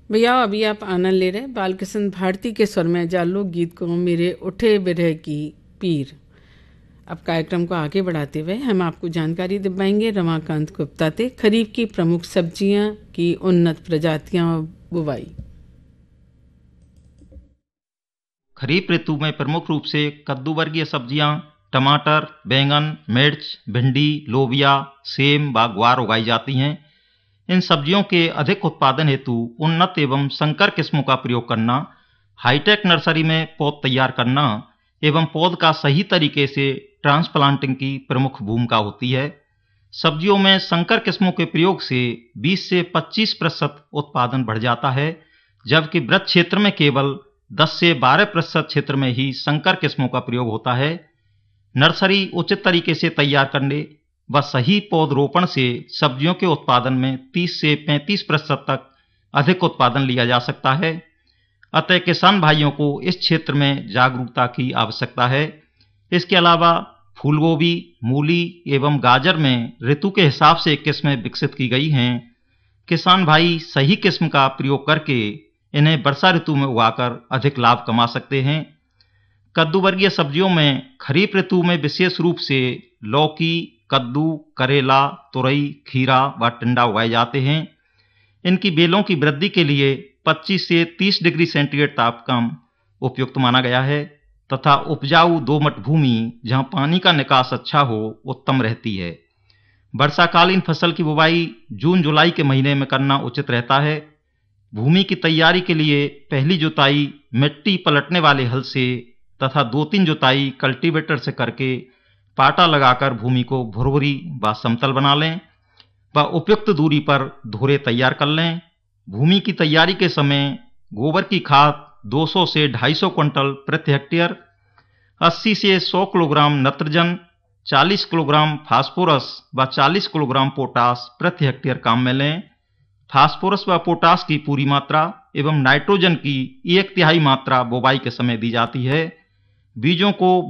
भैया अभी आप आनंद ले रहे हैं बालकृष्ण भारती के स्वर में जा लोकगीत को मेरे उठे बिरह की पीर। अब कार्यक्रम को आगे बढ़ाते हुए हम आपको जानकारी दिलवाएंगे रमाकांत गुप्ता से खरीफ की प्रमुख सब्जियां की उन्नत प्रजातियां बुवाई। खरीफ ऋतु में प्रमुख रूप से कद्दू वर्गीय सब्जियां, टमाटर, बैंगन, मिर्च, भिंडी, लोबिया, सेम व ग्वार उगाई जाती हैं। इन सब्जियों के अधिक उत्पादन हेतु उन्नत एवं संकर किस्मों का प्रयोग करना, हाईटेक नर्सरी में पौध तैयार करना एवं पौध का सही तरीके से ट्रांसप्लांटिंग की प्रमुख भूमिका होती है। सब्जियों में संकर किस्मों के प्रयोग से 20 से 25% उत्पादन बढ़ जाता है, जबकि वृक्ष क्षेत्र में केवल 10 से 12% क्षेत्र में ही संकर किस्मों का प्रयोग होता है। नर्सरी उचित तरीके से तैयार करने व सही पौधरोपण से सब्जियों के उत्पादन में 30 से 35% तक अधिक उत्पादन लिया जा सकता है। अतः किसान भाइयों को इस क्षेत्र में जागरूकता की आवश्यकता है। इसके अलावा फूलगोभी, मूली एवं गाजर में ऋतु के हिसाब से किस्में विकसित की गई हैं। किसान भाई सही किस्म का प्रयोग करके इन्हें वर्षा ऋतु में उगाकर अधिक लाभ कमा सकते हैं। कद्दू वर्गीय सब्जियों में खरीफ ऋतु में विशेष रूप से लौकी, कद्दू, करेला, तुरई, खीरा व टिंडा उगाए जाते हैं। इनकी बेलों की वृद्धि के लिए 25 से 30 डिग्री सेंटीग्रेड तापमान उपयुक्त माना गया है तथा उपजाऊ दोमट भूमि जहां पानी का निकास अच्छा हो उत्तम रहती है। वर्षाकालीन फसल की बुवाई जून जुलाई के महीने में करना उचित रहता है। भूमि की तैयारी के लिए पहली जुताई मिट्टी पलटने वाले हल से तथा 2-3 जुताई कल्टीवेटर से करके पाटा लगाकर भूमि को भुरभुरी व समतल बना लें व उपयुक्त दूरी पर धुरे तैयार कर लें। भूमि की तैयारी के समय गोबर की खाद 200 से 250 क्विंटल प्रति हेक्टेयर, 80 से 100 किलोग्राम नत्रजन, 40 किलोग्राम फास्फोरस व 40 किलोग्राम पोटास प्रति हेक्टेयर काम में लें। फास्फोरस व पोटास की पूरी मात्रा एवं नाइट्रोजन की 1/3 मात्रा बुवाई के समय दी जाती है। बीजों को